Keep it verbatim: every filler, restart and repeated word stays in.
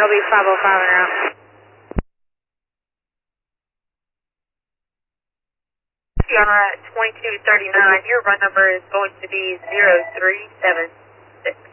it'll be five oh five and out. You're at twenty-two thirty-nine. Your run number is going to be zero three seven six.